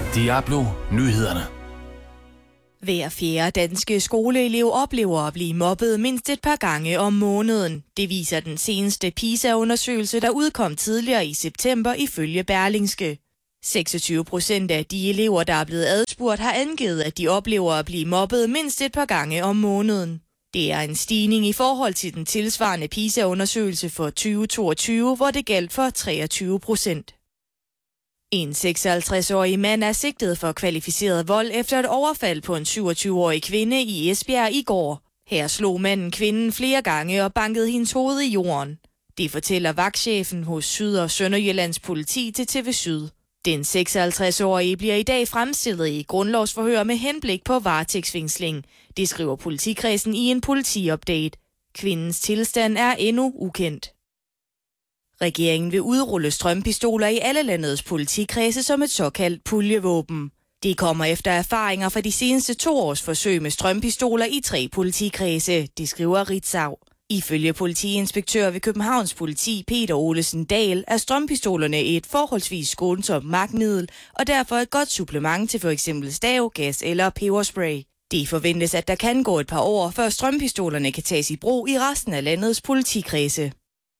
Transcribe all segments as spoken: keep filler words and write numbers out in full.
Diablo Nyhederne. Hver fjerde danske skoleelev oplever at blive mobbet mindst et par gange om måneden. Det viser den seneste PISA-undersøgelse, der udkom tidligere i september ifølge Berlingske. seksogtyve procent af de elever, der er blevet adspurgt, har angivet, at de oplever at blive mobbet mindst et par gange om måneden. Det er en stigning i forhold til den tilsvarende PISA-undersøgelse for tyve toogtyve, hvor det galt for treogtyve procent. En seksoghalvtreds-årig mand er sigtet for kvalificeret vold efter et overfald på en syvogtyve-årig kvinde i Esbjerg i går. Her slog manden kvinden flere gange og bankede hendes hoved i jorden. Det fortæller vagtchefen hos Syd- og Sønderjyllands politi til T V Syd. Den seksoghalvtreds-årige bliver i dag fremstillet i grundlovsforhør med henblik på varetægtsfængsling. Det skriver politikredsen i en politiupdate. Kvindens tilstand er endnu ukendt. Regeringen vil udrulle strømpistoler i alle landets politikredse som et såkaldt puljevåben. Det kommer efter erfaringer fra de seneste to års forsøg med strømpistoler i tre politikredse, det skriver Ritzau. Ifølge politiinspektør ved Københavns Politi Peter Olesen Dahl er strømpistolerne et forholdsvis skånsomt magtmiddel og derfor et godt supplement til f.eks. stav, gas eller peberspray. Det forventes, at der kan gå et par år, før strømpistolerne kan tages i brug i resten af landets politikredse.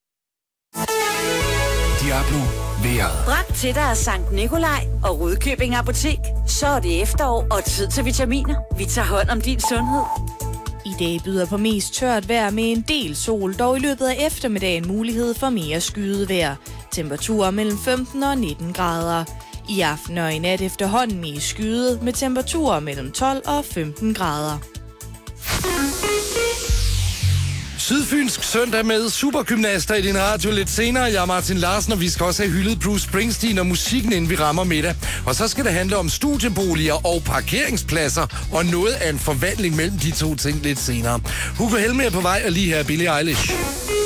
Diablo vejret. Bragt til dig af Sankt Nikolaj og Rudkøbing Apotek. Så er det efterår og tid til vitaminer. Vi tager hånd om din sundhed. I dag byder på mest tørt vejr med en del sol, dog i løbet af eftermiddagen mulighed for mere skydevejr. Temperaturer mellem femten og nitten grader. I aften og i nat efterhånden mest skyet med temperaturer mellem tolv og femten grader. Sydfynsk søndag med supergymnaster i din radio lidt senere. Jeg er Martin Larsen, og vi skal også have hyldet Bruce Springsteen og musikken, inden vi rammer middag. Og så skal det handle om studieboliger og parkeringspladser, og noget af en forvandling mellem de to ting lidt senere. Hugo Helmer er på vej, og lige her Billie Eilish.